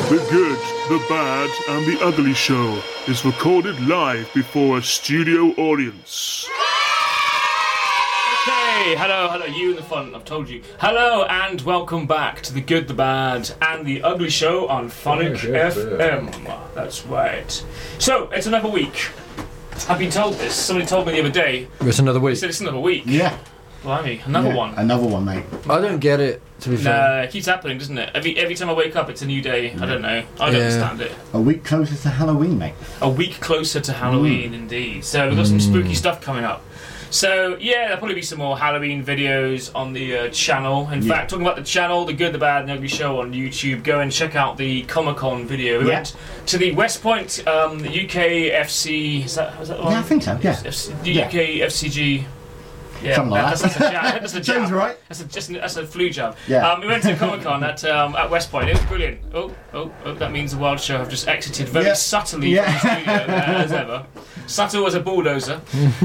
The Good, the Bad, and the Ugly Show is recorded live before a studio audience. Okay, hello, you in the front, I've told you. Hello, and welcome back to The Good, the Bad, and the Ugly Show on Phonic FM. That's right. So, it's another week. I've been told this. Somebody told me the other day. It's another They week. said it's another week. Yeah. Blimey, another one. Another one, mate. I don't get it, to be fair. Nah, it keeps happening, doesn't it? Every time I wake up, it's a new day. I don't know. I don't understand it. A week closer to Halloween, mate. A week closer to Halloween, indeed. So we've got some spooky stuff coming up. So, yeah, there'll probably be some more Halloween videos on the channel. In fact, talking about the channel, The Good, the Bad, and the Ugly Show on YouTube, go and check out the Comic-Con video. We went to the West Point, the UKFC... Was that the one? Yeah, I think so, yeah. The UKFCG... Yeah, something like that's a jab. That's a jab. Sounds right. That's a flu jab. Yeah. We went to Comic-Con at West Point. It was brilliant. Oh, that means the Wild Show have just exited very subtly from the studio as ever. Subtle as a bulldozer.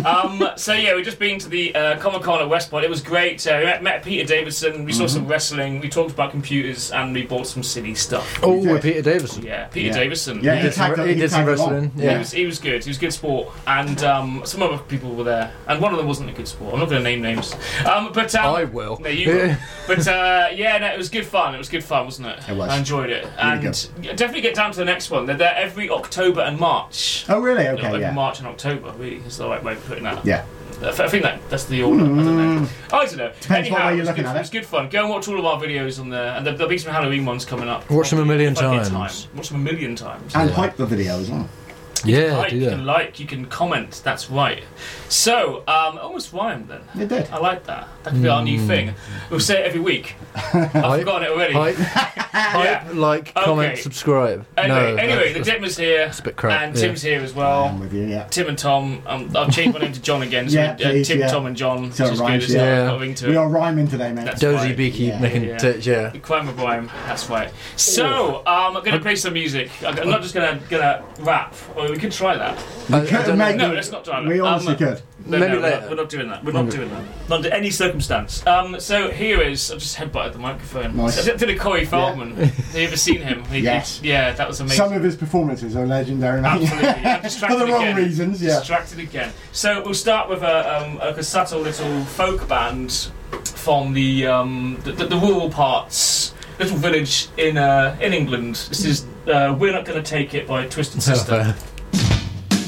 So yeah, we've just been to the Comic-Con at West Point. It was great. We met Peter Davison. We saw some wrestling. We talked about computers, and we bought some silly stuff. Oh, with Peter Davison. Yeah, Peter Davison. Yeah, He did some wrestling. Yeah. He was good. He was good sport, and some other people were there, and one of them wasn't a good sport. I'm not going to name names, but I will. No, you will. But it was good fun. It was good fun, wasn't it? It was. I enjoyed it, Really and good. definitely get down to the next one. They're there every October and March. Oh, really? Every Okay, yeah. March and October, really, is the right way of putting that. Yeah. I think that's the order. I don't know. I don't know. Depends what way you're it was looking good, at it was good fun. Go and watch all of our videos on there, and there'll be some Halloween ones coming up. Watch them a million If I get times. time. Watch them a million times. And hype the video as well. Yeah, do You that. can like, you can comment. That's right. So, almost rhymed then. It did. I like that. That could be our new thing. We'll say it every week. I've forgotten it already. Hype, like, comment, Okay. subscribe. Anyway, the Dimmer's here, that's a bit crap, and yeah. Tim's here as well. I'm with you, yeah. Tim and Tom. I've changed my name to John again. So Yeah, please, Tim, yeah. Tom, and John, So which is it good. rhymes, It's yeah. got a ring to We it. are rhyming today, mate. That's Dozy right. Beaky Yeah. making Yeah. tits, yeah. The crime of rhyme. That's right. So I'm going to play some music. I'm not just gonna rap. Or we could try that. I don't know. No, let's not try that. We honestly could. No, Maybe we're later. not doing that. We're not doing that. Not under any circumstance. So here is. I've just headbutted the microphone. Nice. I did a Corey Feldman. Have you ever seen him? Yes. Yeah, that was amazing. Some of his performances are legendary, mate. Absolutely. I'm distracted For the wrong again. reasons, yeah. Distracted again. So we'll start with a subtle little folk band from the rural parts, little village in England. This is "We're Not Gonna Take It" by Twisted Sister.